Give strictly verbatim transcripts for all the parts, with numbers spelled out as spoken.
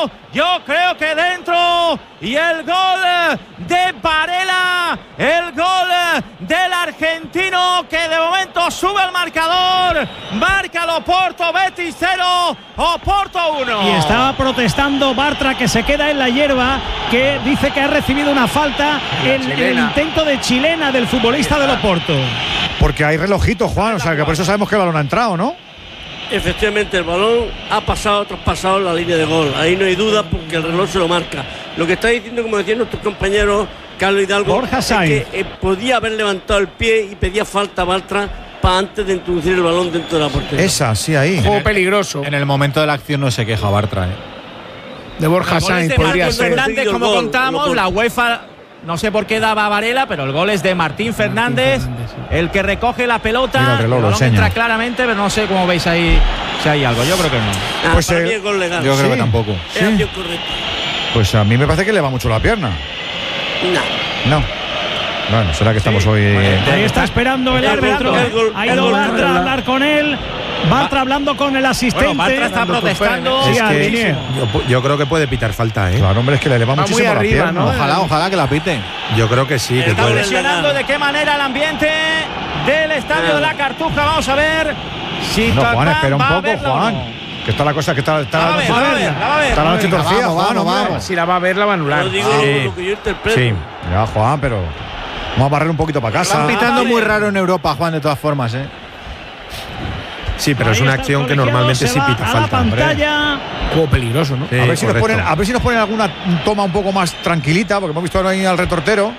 yo creo que dentro, y el gol de Varela, el gol del argentino que de momento sube al marcador, marca el Oporto, Betis cero, Oporto uno. Y estaba protestando Bartra, que se queda en la hierba, que dice que ha recibido una falta en el intento de chilena del futbolista del Oporto. Porque hay relojito, Juan, o sea que por eso sabemos que el balón ha entrado, ¿no? Efectivamente, el balón ha pasado, traspasado la línea de gol. Ahí no hay duda porque el reloj se lo marca. Lo que está diciendo, como decían nuestros compañeros Carlos Hidalgo, Borja es Sainz, que eh, podía haber levantado el pie y pedía falta a Bartra para antes de introducir el balón dentro de la portería. Esa, sí, ahí. Juego peligroso. En el momento de la acción no se queja Bartra, ¿eh? De Borja Sainz podría Martín ser. Fernández, como Gol, contamos, gol. la UEFA no sé por qué daba a Varela, pero el gol es de Martín Fernández, Fernández, sí. el que recoge la pelota. Mira, el reloj, el lo balón enseña. entra claramente, pero no sé cómo veis ahí si hay algo. Yo creo que no. Ah, Pues para el- mí es gol legal. Yo creo Sí. que tampoco. Es acción correcta. Pues a mí me parece que le va mucho la pierna. No. No. Bueno, será que estamos hoy. Ahí está esperando el El árbitro. gol, el gol, Ha el ido gol, Bartra el a gol. hablar con él. Bartra hablando con el asistente. Bueno, Bartra está protestando. Sí, Es al que linier. yo, yo creo que puede pitar falta, ¿eh? Claro, hombre, es que le eleva Va muchísimo muy la arriba, pierna. ¿no? Ojalá, ojalá que la piten. Yo creo que sí, que Está puede. Presionando de qué manera el ambiente del estadio de la Cartuja. Vamos a ver si No, Juan, Topán espera un va a poco, verla o Juan. no. Que está la cosa, que está, está, La va a ver, la va a ver, la va a ver. está la noche Venga, torcida, vamos, Juan, vamos, hombre. vamos. Si la va a ver, la va a anular. Yo digo Sí. lo que yo interpreto. Sí. Ya, Juan, pero vamos a barrer un poquito para casa. Están pitando vale. muy raro en Europa, Juan, de todas formas, ¿eh? Sí, pero Ahí es una está el acción que colegiado, normalmente se sí va pita a falta. la hombre. pantalla. Juego peligroso, ¿no? Sí, a, ver si nos correcto. ponen, a ver si nos ponen alguna toma un poco más tranquilita, porque hemos visto ahora ahí al retortero.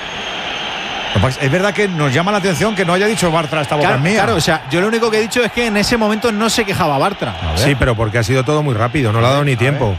Es verdad que nos llama la atención que no haya dicho Bartra esta boca Claro, es mía. claro, o sea, yo lo único que he dicho es que en ese momento no se quejaba Bartra. A ver. Sí, pero porque ha sido todo muy rápido, no le ha dado ni a tiempo.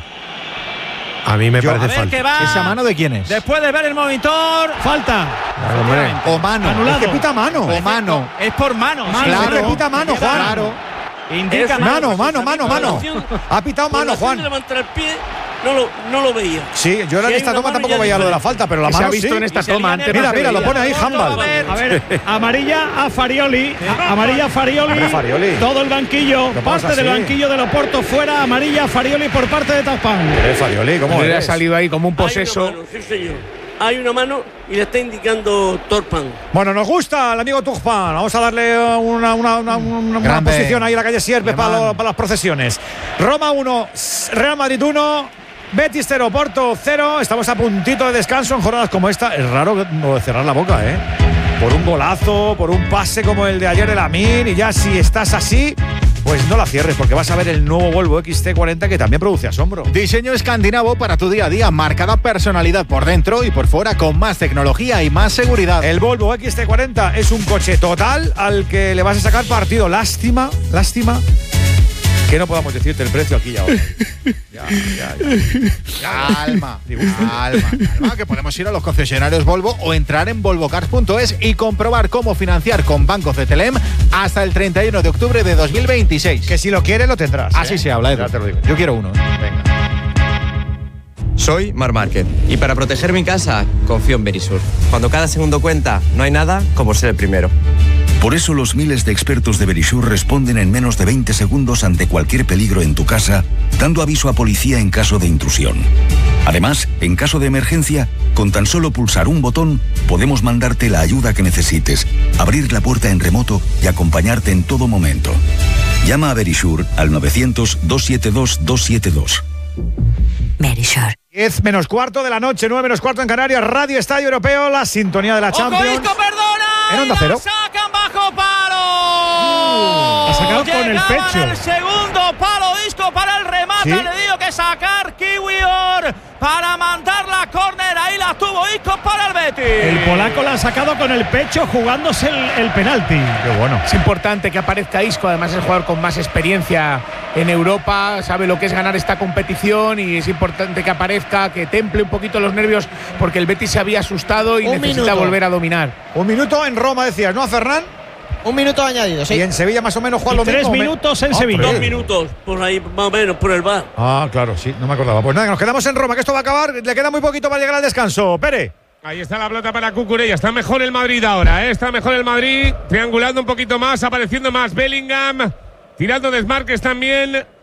A mí me Yo- parece A ver falta. qué va. ¿Esa mano de quién es? Después de ver el monitor, Falta. Hombre, o mano. Anulado. Es que pita mano. O mano. es por mano. Mano, sí. Es que Claro. pita mano, Juan. Claro. Indica Es Mano, mano, mano, mano, mano. Ha pitado Por la mano, acción Juan. de levantar el pie, no lo, no lo veía. Sí, yo Si en hay esta una toma mano tampoco ya veía lo de la diferente. falta, pero la Se mano ha visto sí. en esta Y se toma alinea antes. el Mira, no se mira, lo veía. pone ahí Otro, Handball. a ver. A ver, amarilla a Farioli. Amarilla a Farioli. Hombre, Farioli. Todo el banquillo, Lo pones parte del así. banquillo del Oporto fuera. Amarilla a Farioli por parte de Topán. Eh, Farioli, ¿cómo Le ha eres? salido ahí como un Hay una poseso. mano, sí, señor. Hay una mano y le está indicando Torpan. Bueno, nos gusta el amigo Tujpan. Vamos a darle una, una, una, una, una Grande. posición ahí a la calle Sierpe para, Alemán. lo- para las procesiones. Roma uno, Real Madrid uno, Betis cero, Porto cero. Estamos a puntito de descanso en jornadas como esta. Es raro no cerrar la boca, ¿eh? Por un golazo, por un pase como el de ayer de Lamine. Y ya si estás así, pues no la cierres, porque vas a ver el nuevo Volvo X C cuarenta que también produce asombro. Diseño escandinavo para tu día a día, marcada personalidad por dentro y por fuera con más tecnología y más seguridad. El Volvo X C cuarenta es un coche total al que le vas a sacar partido. Lástima, lástima que no podamos decirte el precio aquí y ahora. Ya, ya, ya. Calma, calma, calma, que podemos ir a los concesionarios Volvo o entrar en volvocars punto es y comprobar cómo financiar con Banco Cetelem hasta el treinta y uno de octubre de dos mil veintiséis. Que si lo quieres lo tendrás. Así ¿eh? se habla, Edu. Ya te lo digo. Yo quiero uno. ¿eh? Venga. Soy Mar Márquez y para proteger mi casa confío en Verisur. Cuando cada segundo cuenta, no hay nada como ser el primero. Por eso los miles de expertos de Verisur responden en menos de veinte segundos ante cualquier peligro en tu casa, dando aviso a policía en caso de intrusión. Además, en caso de emergencia, con tan solo pulsar un botón, podemos mandarte la ayuda que necesites, abrir la puerta en remoto y acompañarte en todo momento. Llama a Verisur al novecientos, doscientos setenta y dos, doscientos setenta y dos. Verisur. diez menos cuarto de la noche, nueve menos cuarto en Canarias, Radio Estadio Europeo, la sintonía de la Ojo, Champions. Isco, perdona. En Onda y la Cero. sacan bajo palo. Ha sacado con el Llegaba pecho. en el segundo palo, Isco para el remate. ¿Sí? Le dio que sacar Kiwior para mandar la córner. Ahí la tuvo Isco para el Betis. El polaco la ha sacado con el pecho jugándose el, el penalti. Qué bueno. Es importante que aparezca Isco, además es el jugador con más experiencia en Europa, sabe lo que es ganar esta competición y es importante que aparezca, que temple un poquito los nervios porque el Betis se había asustado y Un necesita minuto. volver a dominar. Un minuto en Roma, decías, ¿no, a Fernán? Un minuto añadido, sí. Y en Sevilla más o menos, Juan, Y lo tres mismo. minutos en Ah, Sevilla. pero- Dos minutos, por ahí, más o menos, por el bar. Ah, claro, sí, no me acordaba. Pues nada, nos quedamos en Roma, que esto va a acabar. Le queda muy poquito para llegar al descanso. Pere. Ahí está la pelota para Cucurella. Está mejor el Madrid ahora, ¿eh? Está mejor el Madrid. Triangulando un poquito más, apareciendo más Bellingham. Tirando desmarques también.